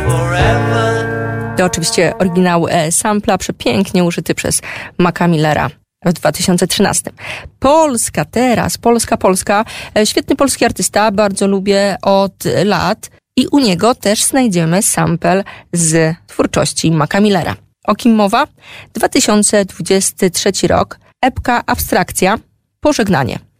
To oczywiście oryginał sampla, przepięknie użyty przez Maca Millera w 2013. Polska teraz, Polska. Świetny polski artysta, bardzo lubię od lat i u niego też znajdziemy sample z twórczości Maca Millera. O kim mowa? 2023 rok, epka Abstrakcja, Pożegnanie.